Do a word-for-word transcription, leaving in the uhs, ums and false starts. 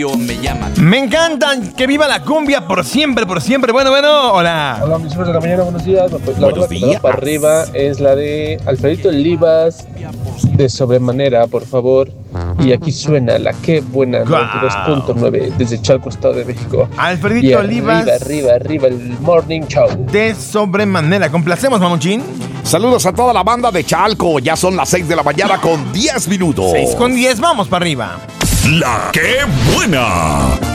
Me llaman. Me encantan, que viva la cumbia por siempre, por siempre. Bueno, bueno, hola. Hola, mis hijos de la mañana, buenos días. La Buenos rola que me da días. para arriba es la de Alfredito Olivas, de Sobremanera, por favor. Y aquí suena la que buena Guau. noventa y dos punto nueve desde Chalco, Estado de México. Alfredito Y Olivas. arriba, arriba, arriba, el Morning Show. De sobremanera. Complacemos, mamuchín. Saludos a toda la banda de Chalco. Ya son las seis de la mañana con diez minutos. seis con diez, vamos para arriba. La que buena.